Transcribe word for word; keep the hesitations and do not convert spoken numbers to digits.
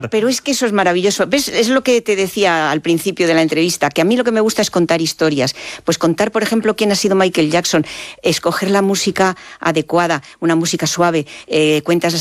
Pero es que eso es maravilloso. ¿Ves? Es lo que te decía al principio de la entrevista, que a mí lo que me gusta es contar historias. Pues contar, por ejemplo, quién ha sido Michael Jackson, escoger la música adecuada, una música suave, eh, cuentas